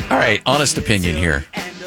All right, honest opinion here.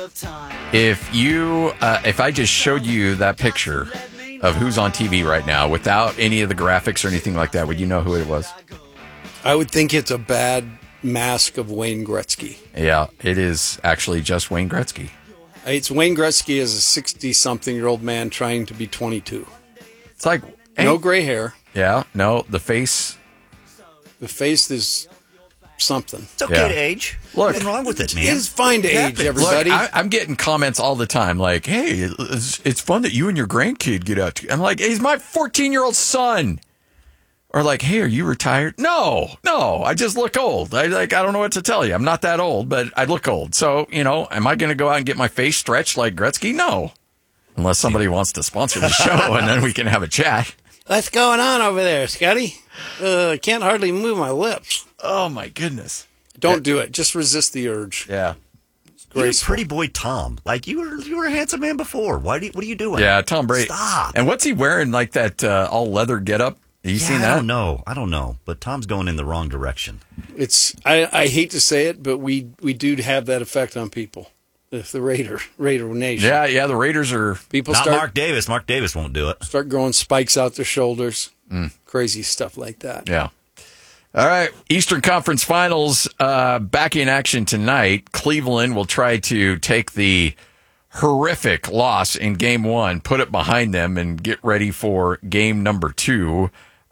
If I just showed you that picture of who's on TV right now without any of the graphics or anything like that, would you know who it was? I would think it's a bad mask of Wayne Gretzky. Yeah, it is actually just Wayne Gretzky. It's Wayne Gretzky as a 60-something-year-old man trying to be 22. It's like... No gray hair. Yeah, no, the face... The face is something. It's okay to age. Look, nothing wrong with it, man. It's fine to age, everybody. Look, I'm getting comments all the time like, hey, it's fun that you and your grandkid get out. I'm like, he's my 14-year-old son. Or like, hey, are you retired? No, I just look old. I don't know what to tell you. I'm not that old, but I look old. So, am I going to go out and get my face stretched like Gretzky? No. Unless somebody wants to sponsor the show, and then we can have a chat. What's going on over there, Scotty? I can't hardly move my lips. Oh, my goodness. Don't do it. Just resist the urge. Yeah. You're a pretty boy, Tom. Like, you were a handsome man before. What are you doing? Yeah, Tom Brady. Stop. And what's he wearing, like that all leather getup? Have you seen that? I don't know. But Tom's going in the wrong direction. I hate to say it, but we do have that effect on people. If the Raider Nation. Yeah, the Raiders are... People Not Mark Davis. Mark Davis won't do it. Start growing spikes out their shoulders. Crazy stuff like that. Yeah. All right, Eastern Conference Finals back in action tonight. Cleveland will try to take the horrific loss in Game 1, put it behind them, and get ready for Game number 2.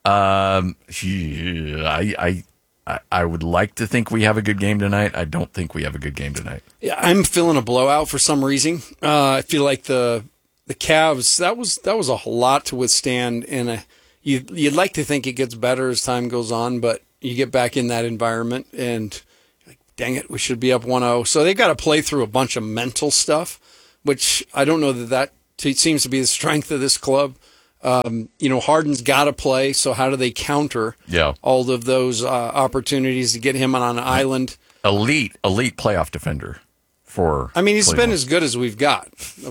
I would like to think we have a good game tonight. I don't think we have a good game tonight. Yeah, I'm feeling a blowout for some reason. I feel like the Cavs, that was a lot to withstand, and you'd like to think it gets better as time goes on, but you get back in that environment, and like, dang it, we should be up 1-0. So they've got to play through a bunch of mental stuff, which I don't know that seems to be the strength of this club. Harden's got to play, so how do they counter all of those opportunities to get him on an island? Elite playoff defender for he's Cleveland. been as good as we've got.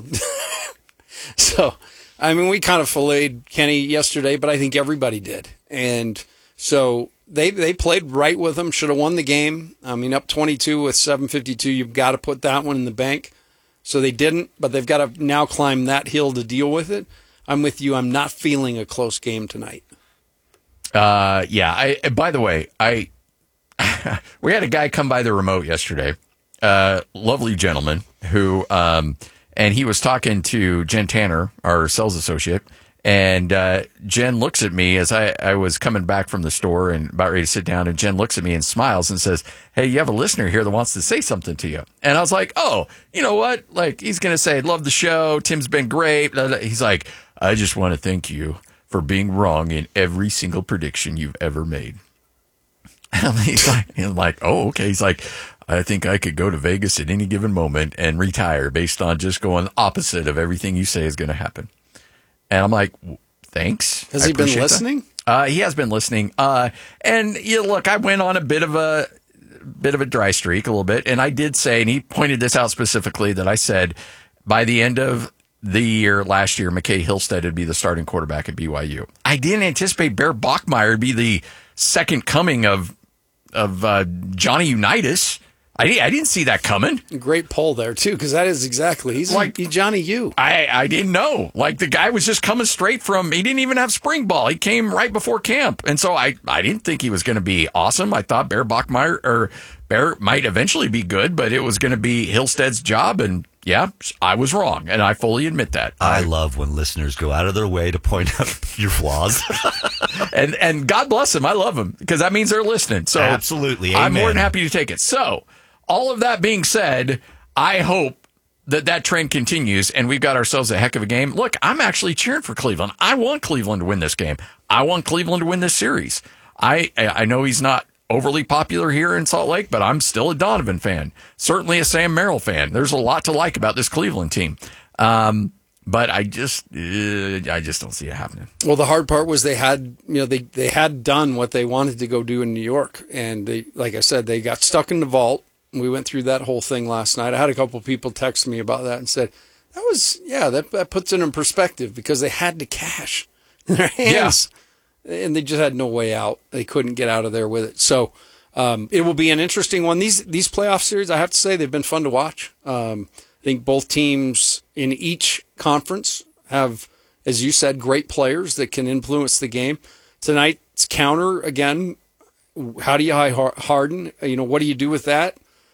So, we kind of filleted Kenny yesterday, but I think everybody did. And so they played right with him, should have won the game. Up 22 with 7:52, you've got to put that one in the bank. So they didn't, but they've got to now climb that hill to deal with it. I'm with you. I'm not feeling a close game tonight. Yeah. By the way, we had a guy come by the remote yesterday. Lovely gentleman who, and he was talking to Jen Tanner, our sales associate. And Jen looks at me as I was coming back from the store and about ready to sit down. And Jen looks at me and smiles and says, hey, you have a listener here that wants to say something to you. And I was like, oh, you know what? Like, he's going to say, love the show. Tim's been great. He's like, I just want to thank you for being wrong in every single prediction you've ever made. And I'm like, oh, okay. He's like, I think I could go to Vegas at any given moment and retire based on just going opposite of everything you say is going to happen. And I'm like, thanks. Has he been listening? He has been listening. And look, I went on a bit of a dry streak a little bit. And I did say, and he pointed this out specifically, that I said by the end of the year, last year, McKay Hillstead would be the starting quarterback at BYU. I didn't anticipate Bear Bachmeier would be the second coming of Johnny Unitas. I didn't see that coming. Great poll there, too, because that is exactly. He's Johnny U. I didn't know. Like, the guy was just coming straight from, he didn't even have spring ball. He came right before camp. And so I didn't think he was going to be awesome. I thought Bear might eventually be good, but it was going to be Hillstead's job. And yeah, I was wrong. And I fully admit that. I love when listeners go out of their way to point out your flaws. and God bless them. I love them because that means they're listening. So absolutely. Amen. I'm more than happy to take it. So, all of that being said, I hope that trend continues and we've got ourselves a heck of a game. Look, I'm actually cheering for Cleveland. I want Cleveland to win this game. I want Cleveland to win this series. I know he's not overly popular here in Salt Lake, but I'm still a Donovan fan. Certainly a Sam Merrill fan. There's a lot to like about this Cleveland team. But I just don't see it happening. Well, the hard part was they had done what they wanted to go do in New York. And they, like I said, they got stuck in the vault. We went through that whole thing last night. I had a couple of people text me about that and said, that puts it in perspective because they had to cash in their hands. Yeah. And they just had no way out. They couldn't get out of there with it. So It will be an interesting one. These playoff series, I have to say, they've been fun to watch. I think both teams in each conference have, as you said, great players that can influence the game. Tonight's counter, again, how do you high Harden? What do you do with that?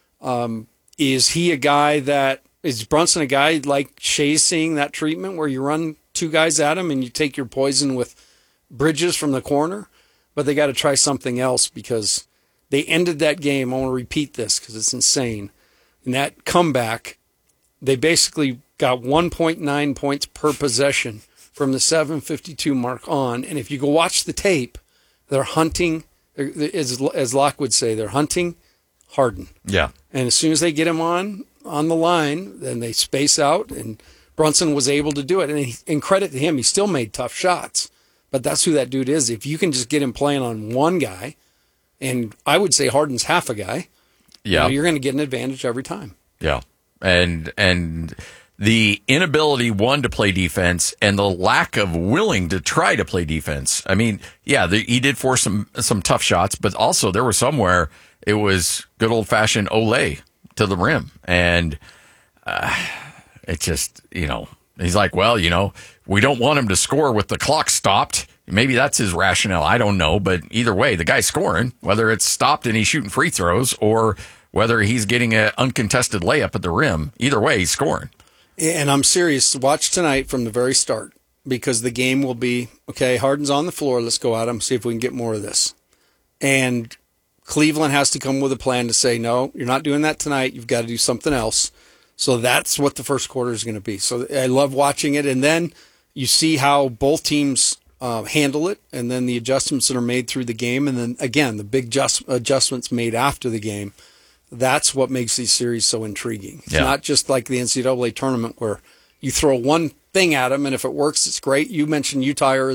Is he a guy is Brunson a guy like Shea's seeing that treatment where you run two guys at him and you take your poison with Bridges from the corner? But they got to try something else because they ended that game. I want to repeat this because it's insane. In that comeback, they basically got 1.9 points per possession from the 7:52 mark on. And if you go watch the tape, they're hunting, as Locke would say, they're hunting Harden. Yeah. And as soon as they get him on the line, then they space out, and Brunson was able to do it. And credit to him, he still made tough shots. But that's who that dude is. If you can just get him playing on one guy, and I would say Harden's half a guy, you're going to get an advantage every time. Yeah. And the inability, one, to play defense and the lack of willing to try to play defense. I mean, he did force some tough shots, but also there was somewhere it was good old-fashioned Olay to the rim. And it just, he's like, well, we don't want him to score with the clock stopped. Maybe that's his rationale. I don't know. But either way, the guy's scoring, whether it's stopped and he's shooting free throws or whether he's getting an uncontested layup at the rim. Either way, he's scoring. And I'm serious. Watch tonight from the very start because the game will be, okay, Harden's on the floor. Let's go at him, see if we can get more of this. And Cleveland has to come with a plan to say, no, you're not doing that tonight. You've got to do something else. So that's what the first quarter is going to be. So I love watching it. And then you see how both teams handle it, and then the adjustments that are made through the game. And then, again, the big adjustments made after the game. That's what makes these series so intriguing. It's not just like the NCAA tournament where you throw one thing at them, and if it works, it's great. You mentioned Utah,